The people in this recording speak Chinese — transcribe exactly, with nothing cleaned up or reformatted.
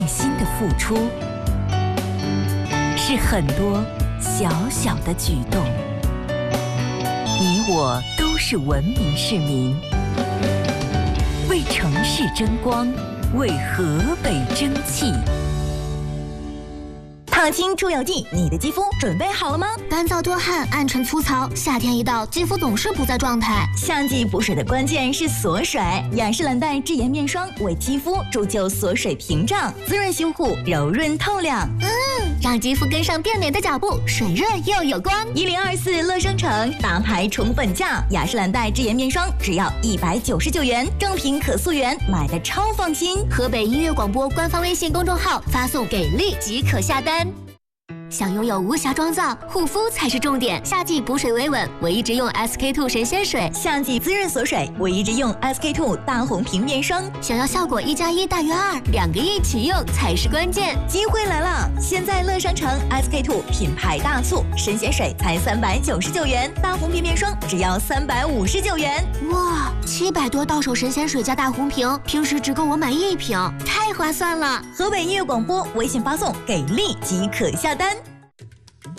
心的付出，是很多小小的举动。你我都是文明市民，为城市争光，为河北争气。 烫青出油剂，你的肌肤准备好了吗？ 干燥多汗、暗沉粗糙，夏天一到，肌肤总是不在状态。 夏季补水的关键是锁水，雅诗兰黛智妍面霜为肌肤铸就锁水屏障，滋润修护，柔润透亮。 嗯，让肌肤跟上变美的脚步，水润又有光。 一零二四乐商城大牌宠粉价，雅诗兰黛智妍面霜只要一百九十九元，正品可溯源，买的超放心。 河北音乐广播官方微信公众号发送给力即可下单。想拥有无瑕妆造，护肤才是重点。夏季补水维稳，我一直用 S K two 神仙水； 夏季滋润锁水，我一直用 S K two 大红瓶面霜。 想要效果一加一大于二，两个一起用才是关键。 机会来了！现在乐商城 S K two 品牌大促，神仙水才三百九十九元，大红瓶面霜只要三百五十九元。 哇，七百多到手神仙水加大红瓶，平时只够我买一瓶，太划算了！ 河北音乐广播微信发送给力即可下单。